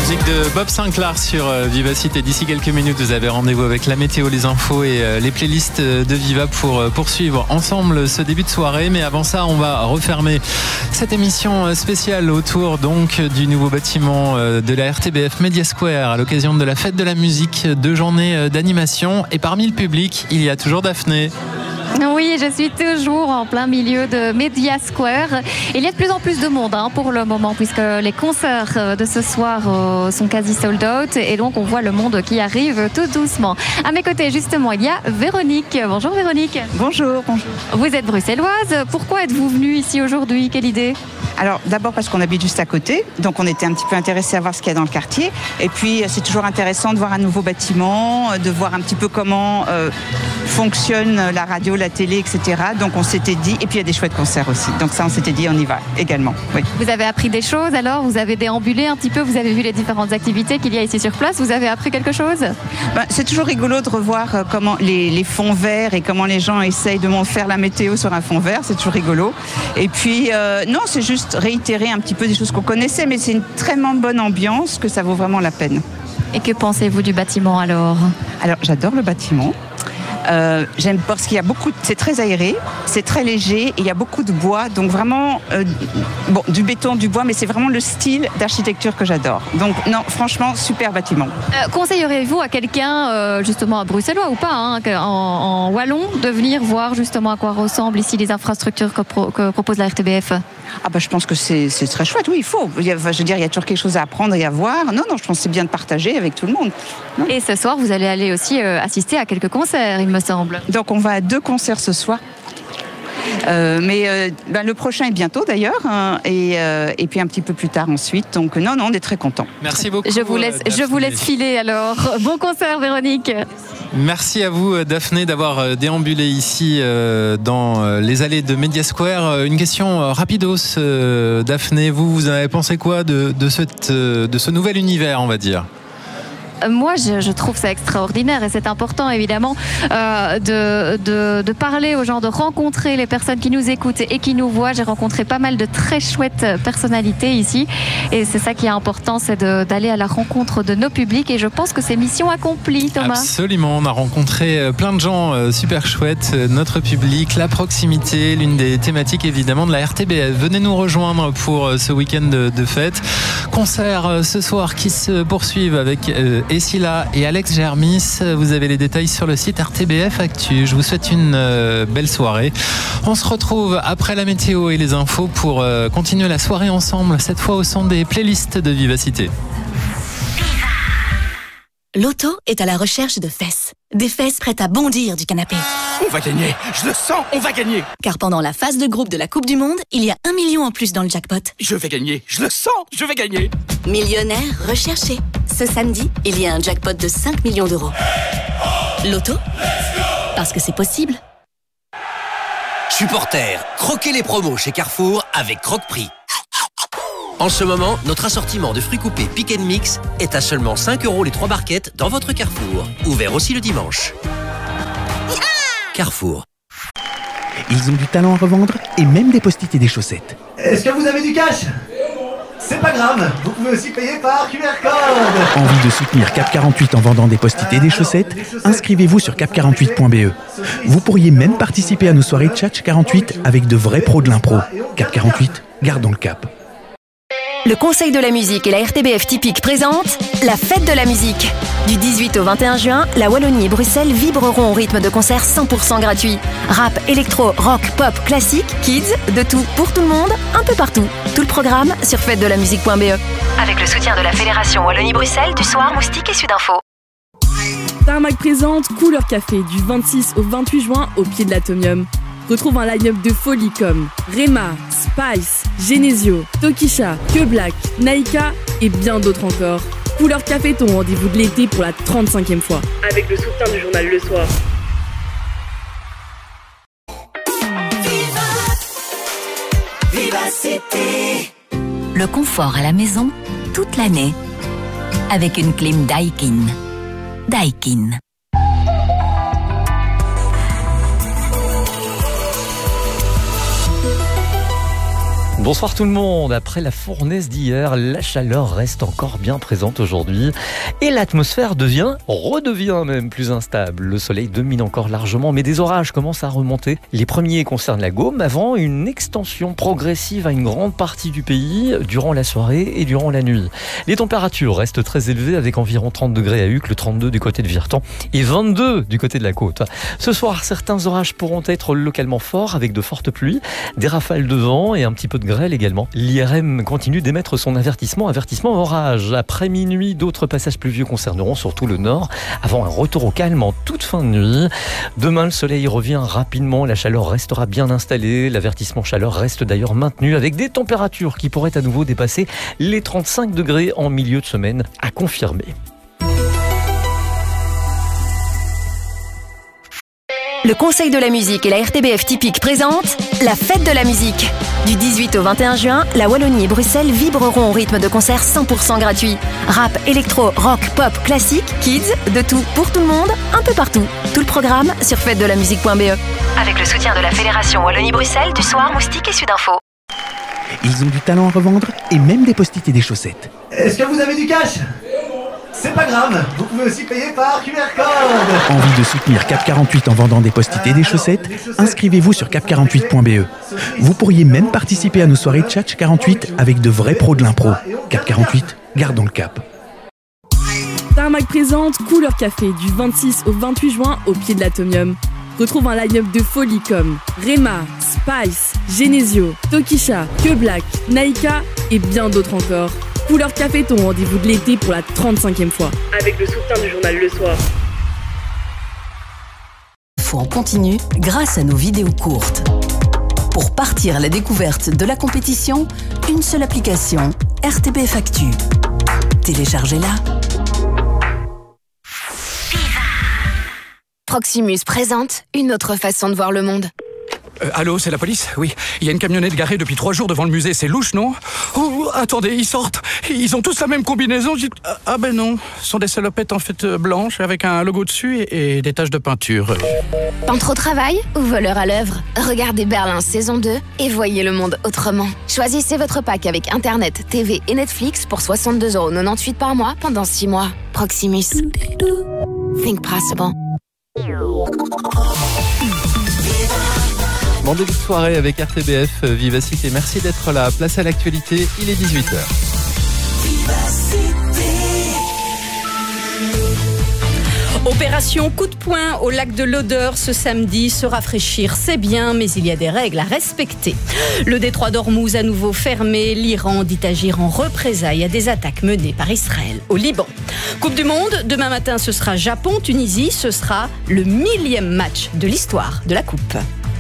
musique de Bob Sinclair sur Vivacité. D'ici quelques minutes, vous avez rendez-vous avec la météo, les infos et les playlists de Viva pour poursuivre ensemble ce début de soirée. Mais avant ça, on va refermer cette émission spéciale autour donc du nouveau bâtiment de la RTBF Media Square à l'occasion de la fête de la musique, 2 journées d'animation. Et parmi le public, il y a toujours Daphné. Oui, je suis toujours en plein milieu de Media Square. Il y a de plus en plus de monde pour le moment, puisque les concerts de ce soir sont quasi sold out. Et donc, on voit le monde qui arrive tout doucement. À mes côtés, justement, il y a Véronique. Bonjour Véronique. Bonjour. Vous êtes bruxelloise. Pourquoi êtes-vous venue ici aujourd'hui? Quelle idée? Alors, d'abord parce qu'on habite juste à côté. Donc, on était un petit peu intéressés à voir ce qu'il y a dans le quartier. Et puis, c'est toujours intéressant de voir un nouveau bâtiment, de voir un petit peu comment fonctionne la radio, la télé, etc. Donc on s'était dit, et puis il y a des chouettes concerts aussi. Donc ça, on s'était dit, on y va également. Oui. Vous avez appris des choses alors? Vous avez déambulé un petit peu? Vous avez vu les différentes activités qu'il y a ici sur place? Vous avez appris quelque chose? C'est toujours rigolo de revoir comment les fonds verts et comment les gens essayent de faire la météo sur un fond vert. C'est toujours rigolo. Et puis, non, c'est juste réitérer un petit peu des choses qu'on connaissait, mais c'est une très bonne ambiance que ça vaut vraiment la peine. Et que pensez-vous du bâtiment alors? Alors, j'adore le bâtiment. J'aime parce qu'il y a c'est très aéré, c'est très léger et il y a beaucoup de bois, donc vraiment du béton, du bois, mais c'est vraiment le style d'architecture que j'adore. Donc non, franchement, super bâtiment. Conseilleriez-vous à quelqu'un, justement à bruxellois ou pas, en wallon, de venir voir justement à quoi ressemblent ici les infrastructures que propose la RTBF? Je pense que c'est très chouette, oui, il faut. Je veux dire, il y a toujours quelque chose à apprendre et à voir. Non, je pense que c'est bien de partager avec tout le monde. Non. Et ce soir, vous allez aller aussi assister à quelques concerts, il me semble. Donc on va à 2 concerts ce soir. Mais le prochain est bientôt d'ailleurs, et puis un petit peu plus tard ensuite. Donc non, on est très contents. Merci beaucoup. Je vous laisse filer alors. Bon concert Véronique. Merci à vous Daphné d'avoir déambulé ici dans les allées de Media Square. Une question rapidos Daphné, vous avez pensé quoi de ce nouvel univers, on va dire? Moi, je trouve ça extraordinaire et c'est important évidemment de parler aux gens, de rencontrer les personnes qui nous écoutent et qui nous voient. J'ai rencontré pas mal de très chouettes personnalités ici et c'est ça qui est important, c'est d'aller à la rencontre de nos publics et je pense que c'est mission accomplie, Thomas. Absolument, on a rencontré plein de gens super chouettes, notre public, la proximité, l'une des thématiques évidemment de la RTBF. Venez nous rejoindre pour ce week-end de fête. Concert ce soir qui se poursuivent avec Essila et Alex Germis. Vous avez les détails sur le site RTBF Actu. Je vous souhaite une belle soirée. On se retrouve après la météo et les infos pour continuer la soirée ensemble, cette fois au son des playlists de Vivacité. Loto est à la recherche de fesses. Des fesses prêtes à bondir du canapé. On va gagner, je le sens, on va gagner. Car pendant la phase de groupe de la Coupe du Monde, il y a 1 million en plus dans le jackpot. Je vais gagner, je le sens, je vais gagner. Millionnaire recherché. Ce samedi, il y a un jackpot de 5 millions d'euros. Loto, parce que c'est possible. Supporters, croquez les promos chez Carrefour avec Croque-Prix. En ce moment, notre assortiment de fruits coupés Pick & Mix est à seulement 5 € les 3 barquettes dans votre Carrefour. Ouvert aussi le dimanche. Carrefour. Ils ont du talent à revendre et même des post-it et des chaussettes. Est-ce que vous avez du cash? C'est pas grave, vous pouvez aussi payer par QR code. Envie de soutenir Cap 48 en vendant des post-it et des chaussettes? Inscrivez-vous sur cap48.be. Vous pourriez même participer à nos soirées Tchatch 48 avec de vrais pros de l'impro. Cap 48, gardons le cap. Le Conseil de la musique et la RTBF Typique présentent la fête de la musique. Du 18 au 21 juin, la Wallonie et Bruxelles vibreront au rythme de concerts 100% gratuits. Rap, électro, rock, pop, classique, kids, de tout pour tout le monde, un peu partout. Tout le programme sur fêtedelamusique.be. Avec le soutien de la Fédération Wallonie-Bruxelles, du Soir, Moustique et Sudinfo. Tarmac présente Couleur Café du 26 au 28 juin au pied de l'Atomium. Retrouve un line-up de folie comme Rema, Spice, Genesio, Tokisha, Que Black, Naika et bien d'autres encore. Couleur Café, ton rendez-vous de l'été pour la 35e fois. Avec le soutien du journal Le Soir. Vivacité. Le confort à la maison toute l'année avec une clim Daikin. Daikin. Bonsoir tout le monde. Après la fournaise d'hier, la chaleur reste encore bien présente aujourd'hui et l'atmosphère redevient même plus instable. Le soleil domine encore largement, mais des orages commencent à remonter. Les premiers concernent la Gaume avant une extension progressive à une grande partie du pays durant la soirée et durant la nuit. Les températures restent très élevées avec environ 30 degrés à Uccle, 32 du côté de Virton et 22 du côté de la côte. Ce soir, certains orages pourront être localement forts avec de fortes pluies, des rafales de vent et un petit peu de grêle également. L'IRM continue d'émettre son avertissement orage. Après minuit, d'autres passages pluvieux concerneront surtout le nord, avant un retour au calme en toute fin de nuit. Demain, le soleil revient rapidement, la chaleur restera bien installée. L'avertissement chaleur reste d'ailleurs maintenu avec des températures qui pourraient à nouveau dépasser les 35 degrés en milieu de semaine, à confirmer. Le Conseil de la musique et la RTBF Typique présentent la fête de la musique. Du 18 au 21 juin, la Wallonie et Bruxelles vibreront au rythme de concerts 100% gratuits. Rap, électro, rock, pop, classique, kids, de tout pour tout le monde, un peu partout. Tout le programme sur fête-de-la-musique.be. Avec le soutien de la Fédération Wallonie-Bruxelles, du Soir, Moustique et Sudinfo. Ils ont du talent à revendre et même des post-it et des chaussettes. Est-ce que vous avez du cash? C'est pas grave, vous pouvez aussi payer par QR code. Envie de soutenir Cap 48 en vendant des post-it et des chaussettes? Inscrivez-vous sur cap48.be. Vous pourriez même participer à nos soirées Tchatch 48 avec de vrais pros de l'impro. Cap 48, gardons le cap. Tarmac présente Couleur Café du 26 au 28 juin au pied de l'Atomium. Retrouve un line-up de folie comme Rema, Spice, Genesio, Tokisha, Que Black, Naika et bien d'autres encore. Couleur Café, ton rendez-vous de l'été pour la 35e fois. Avec le soutien du journal Le Soir. Info en continu grâce à nos vidéos courtes. Pour partir à la découverte de la compétition, une seule application, RTBF Actu. Téléchargez-la. Proximus présente une autre façon de voir le monde. Allô, c'est la police? Oui, il y a une camionnette garée depuis 3 jours devant le musée, c'est louche, non? Oh, attendez, ils sortent. Ils ont tous la même combinaison. Ah ben non, ce sont des salopettes en fait blanches avec un logo dessus et des taches de peinture. Pentre au travail ou voleur à l'œuvre? Regardez Berlin saison 2 et voyez le monde autrement. Choisissez votre pack avec Internet, TV et Netflix pour 62,98€ par mois pendant 6 mois. Proximus. Think possible. Bon début de soirée avec RTBF Vivacité. Merci d'être là. Place à l'actualité, il est 18h. Opération coup de poing au lac de l'Odeur ce samedi. Se rafraîchir, c'est bien, mais il y a des règles à respecter. Le détroit d'Ormuz à nouveau fermé. L'Iran dit agir en représailles à des attaques menées par Israël au Liban. Coupe du Monde, demain matin ce sera Japon-Tunisie. Ce sera le 1000e match de l'histoire de la Coupe.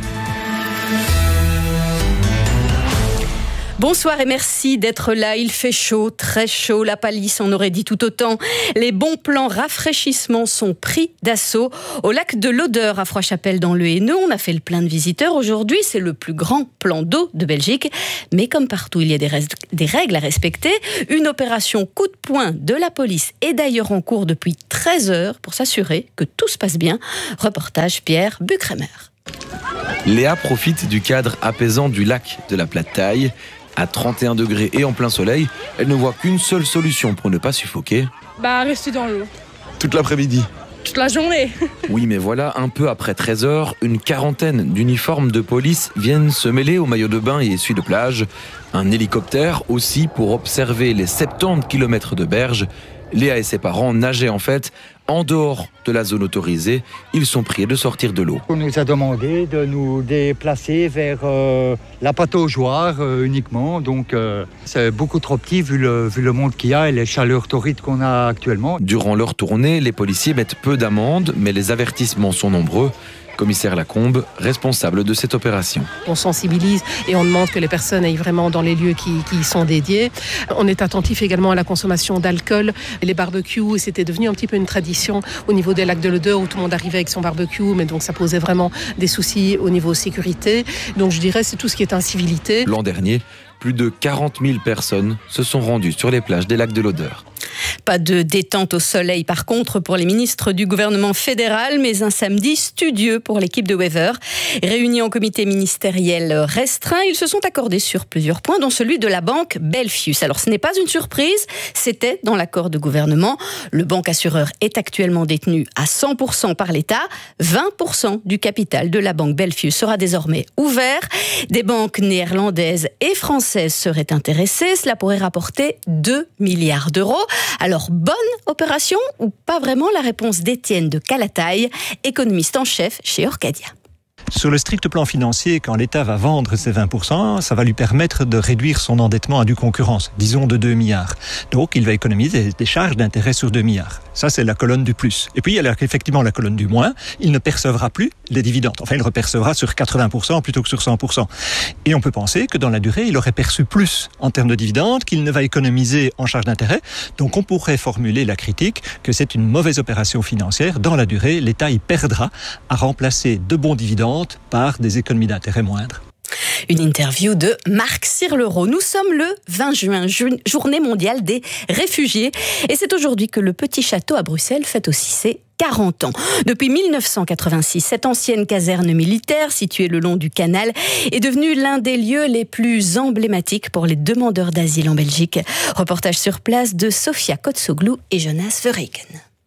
Bonsoir et merci d'être là. Il fait chaud, très chaud. La palisse en aurait dit tout autant. Les bons plans rafraîchissement sont pris d'assaut. Au lac de l'Odeur à Froidchapelle dans le Hainaut, on a fait le plein de visiteurs. Aujourd'hui, c'est le plus grand plan d'eau de Belgique. Mais comme partout, il y a des règles à respecter. Une opération coup de poing de la police est d'ailleurs en cours depuis 13 heures pour s'assurer que tout se passe bien. Reportage Pierre Buchremer. Léa profite du cadre apaisant du lac de la Plate Taille. À 31 degrés et en plein soleil, elle ne voit qu'une seule solution pour ne pas suffoquer. Rester dans l'eau. Toute l'après-midi. Toute la journée. Oui, mais voilà, un peu après 13h, une quarantaine d'uniformes de police viennent se mêler aux maillots de bain et essuie de plage. Un hélicoptère aussi pour observer les 70 km de berge. Léa et ses parents nageaient en fait en dehors de la zone autorisée. Ils sont priés de sortir de l'eau. On nous a demandé de nous déplacer vers la pataugeoire uniquement. Donc c'est beaucoup trop petit vu le monde qu'il y a et les chaleurs torrides qu'on a actuellement. Durant leur tournée, les policiers mettent peu d'amendes, mais les avertissements sont nombreux. Commissaire Lacombe, responsable de cette opération. On sensibilise et on demande que les personnes aillent vraiment dans les lieux qui y sont dédiés. On est attentif également à la consommation d'alcool. Les barbecues, c'était devenu un petit peu une tradition au niveau des lacs de l'Odeur où tout le monde arrivait avec son barbecue, mais donc ça posait vraiment des soucis au niveau sécurité. Donc je dirais c'est tout ce qui est incivilité. L'an dernier, plus de 40 000 personnes se sont rendues sur les plages des lacs de l'Odeur. Pas de détente au soleil par contre pour les ministres du gouvernement fédéral, mais un samedi studieux pour l'équipe de Wever. Réunis en comité ministériel restreint, ils se sont accordés sur plusieurs points, dont celui de la banque Belfius. Alors ce n'est pas une surprise, c'était dans l'accord de gouvernement. Le banque assureur est actuellement détenu à 100% par l'État. 20% du capital de la banque Belfius sera désormais ouvert. Des banques néerlandaises et françaises seraient intéressées. Cela pourrait rapporter 2 milliards d'euros. Alors, bonne opération ou pas vraiment? La réponse d'Étienne de Calataille, économiste en chef chez Orcadia. Sur le strict plan financier, quand l'État va vendre ses 20%, ça va lui permettre de réduire son endettement à due concurrence, disons de 2 milliards. Donc, il va économiser des charges d'intérêt sur 2 milliards. Ça, c'est la colonne du plus. Et puis, il y a effectivement la colonne du moins. Il ne percevra plus les dividendes. Enfin, il repercevra sur 80% plutôt que sur 100%. Et on peut penser que dans la durée, il aurait perçu plus en termes de dividendes qu'il ne va économiser en charges d'intérêt. Donc, on pourrait formuler la critique que c'est une mauvaise opération financière. Dans la durée, l'État y perdra à remplacer de bons dividendes par des économies d'intérêt moindres. Une interview de Marc Cirlereau. Nous sommes le 20 juin, journée mondiale des réfugiés. Et c'est aujourd'hui que le Petit Château à Bruxelles fête aussi ses 40 ans. Depuis 1986, cette ancienne caserne militaire située le long du canal est devenue l'un des lieux les plus emblématiques pour les demandeurs d'asile en Belgique. Reportage sur place de Sofia Kotsoglou et Jonas Verreken.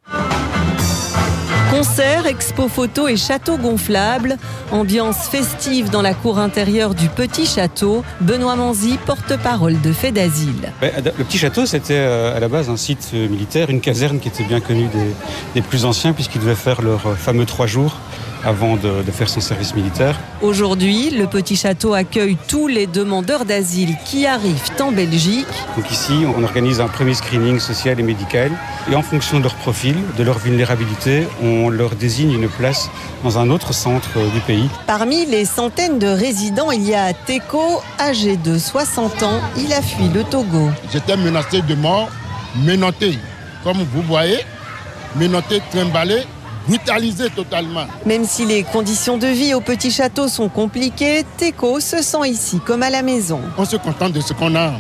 Concerts, expos photos et châteaux gonflables. Ambiance festive dans la cour intérieure du Petit Château. Benoît Manzy, porte-parole de Fait d'Asile. Le Petit Château, c'était à la base un site militaire, une caserne qui était bien connue des plus anciens puisqu'ils devaient faire leur fameux 3 jours avant de faire son service militaire. Aujourd'hui, le Petit Château accueille tous les demandeurs d'asile qui arrivent en Belgique. Donc ici, on organise un premier screening social et médical. Et en fonction de leur profil, de leur vulnérabilité, on leur désigne une place dans un autre centre du pays. Parmi les centaines de résidents, il y a Teko, âgé de 60 ans. Il a fui le Togo. J'étais menacé de mort, menotté, comme vous voyez, menotté, trimballé, brutalisé totalement. Même si les conditions de vie au Petit Château sont compliquées, Teko se sent ici comme à la maison. On se contente de ce qu'on a.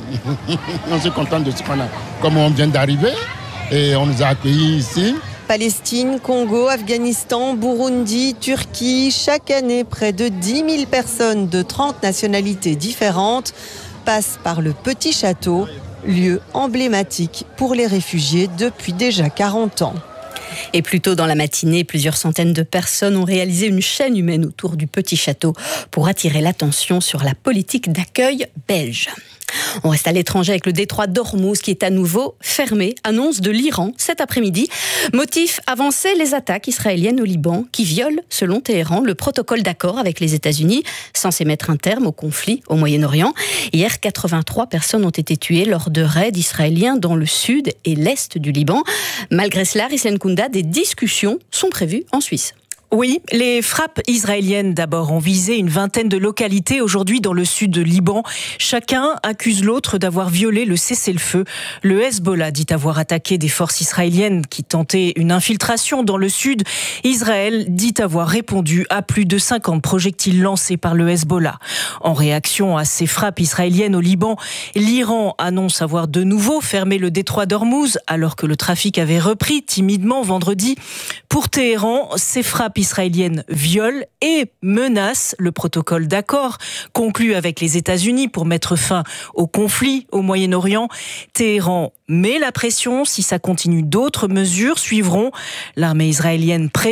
On se contente de ce qu'on a. Comme on vient d'arriver et on nous a accueillis ici. Palestine, Congo, Afghanistan, Burundi, Turquie, chaque année, près de 10 000 personnes de 30 nationalités différentes passent par le Petit Château, lieu emblématique pour les réfugiés depuis déjà 40 ans. Et plus tôt dans la matinée, plusieurs centaines de personnes ont réalisé une chaîne humaine autour du Petit Château pour attirer l'attention sur la politique d'accueil belge. On reste à l'étranger avec le détroit d'Ormuz qui est à nouveau fermé, annonce de l'Iran cet après-midi. Motif avancé, les attaques israéliennes au Liban qui violent, selon Téhéran, le protocole d'accord avec les États-Unis, censé mettre un terme au conflit au Moyen-Orient. Hier, 83 personnes ont été tuées lors de raids israéliens dans le sud et l'est du Liban. Malgré cela, Rislen Kounda, des discussions sont prévues en Suisse. Oui, les frappes israéliennes d'abord ont visé une vingtaine de localités aujourd'hui dans le sud de Liban. Chacun accuse l'autre d'avoir violé le cessez-le-feu. Le Hezbollah dit avoir attaqué des forces israéliennes qui tentaient une infiltration dans le sud. Israël dit avoir répondu à plus de 50 projectiles lancés par le Hezbollah. En réaction à ces frappes israéliennes au Liban, l'Iran annonce avoir de nouveau fermé le détroit d'Ormuz alors que le trafic avait repris timidement vendredi. Pour Téhéran, ces frappes israélienne viole et menace le protocole d'accord conclu avec les États-Unis pour mettre fin au conflit au Moyen-Orient. Téhéran met la pression. Si ça continue, d'autres mesures suivront. L'armée israélienne